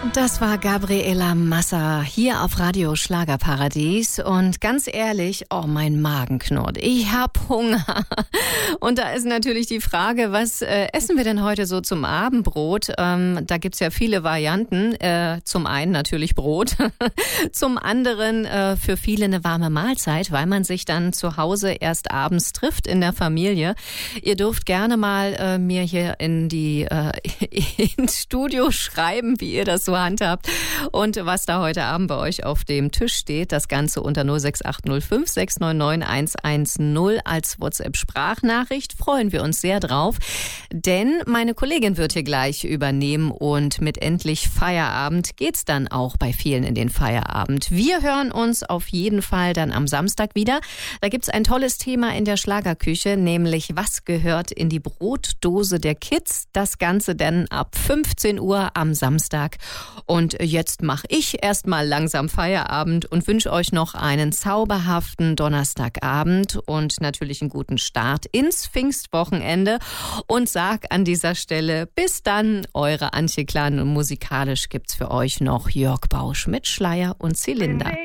Das war Gabriela Massa hier auf Radio Schlagerparadies und ganz ehrlich, oh, mein Magen knurrt. Ich hab Hunger. Und da ist natürlich die Frage, was essen wir denn heute so zum Abendbrot? Da gibt's ja viele Varianten. Zum einen natürlich Brot, zum anderen für viele eine warme Mahlzeit, weil man sich dann zu Hause erst abends trifft in der Familie. Ihr dürft gerne mal mir hier ins Studio schreiben, wie ihr das so handhabt und was da heute Abend bei euch auf dem Tisch steht. Das Ganze unter 06805 699 110 als WhatsApp-Sprachnachricht. Freuen wir uns sehr drauf, denn meine Kollegin wird hier gleich übernehmen und mit endlich Feierabend geht's dann auch bei vielen in den Feierabend. Wir hören uns auf jeden Fall dann am Samstag wieder. Da gibt's ein tolles Thema in der Schlagerküche, nämlich was gehört in die Brotdose der Kids? Das Ganze dann ab 15 Uhr am Samstag. Und jetzt mache ich erstmal langsam Feierabend und wünsche euch noch einen zauberhaften Donnerstagabend und natürlich einen guten Start ins Pfingstwochenende und sag an dieser Stelle bis dann, eure Antje Klein, und musikalisch gibt's für euch noch Jörg Bausch mit Schleier und Zylinder.